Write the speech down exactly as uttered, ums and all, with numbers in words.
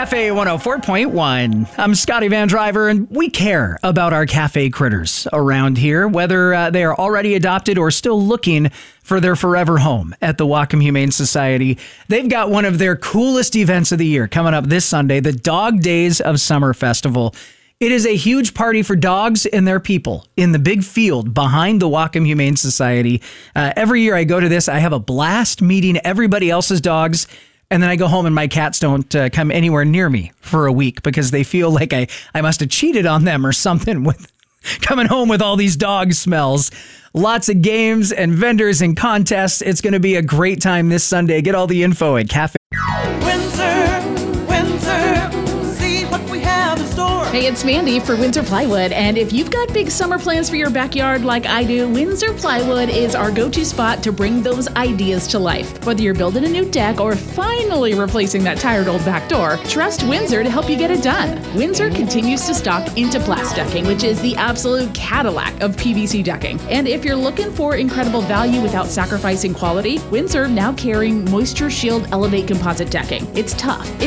Cafe one oh four point one. I'm Scotty Van Driver, and we care about our cafe critters around here, whether uh, they are already adopted or still looking for their forever home at the Whatcom Humane Society. They've got one of their coolest events of the year coming up this Sunday, the Dog Days of Summer Festival. It is a huge party for dogs and their people in the big field behind the Whatcom Humane Society. Uh, every year I go to this, I have a blast meeting everybody else's dogs. And then I go home and my cats don't uh, come anywhere near me for a week because they feel like I, I must have cheated on them or something with coming home with all these dog smells. Lots of games and vendors and contests. It's going to be a great time this Sunday. Get all the info at Cafe. Windsor, Windsor, see what we have in store. Hey, it's Mandy for Windsor Plywood, and if you've got big summer plans for your backyard like I do, Windsor Plywood is our go-to spot to bring those ideas to life. Whether you're building a new deck or finally replacing that tired old back door, trust Windsor to help you get it done. Windsor continues to stock Interplast decking, which is the absolute Cadillac of P V C decking. And if you're looking for incredible value without sacrificing quality, Windsor now carrying Moisture Shield Elevate composite decking. It's tough.